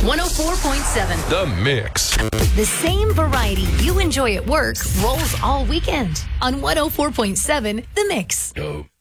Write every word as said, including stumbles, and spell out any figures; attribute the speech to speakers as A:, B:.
A: one oh four point seven.
B: The Mix.
A: The same variety you enjoy at work rolls all weekend on one oh four point seven The Mix.
B: Dope.